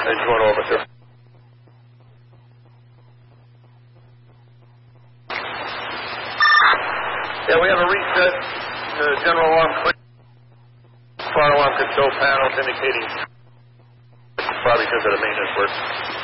Edge 1 over, sir. Yeah, we have a reset. The general alarm clear. Fire alarm control panels indicating probably because of the maintenance work.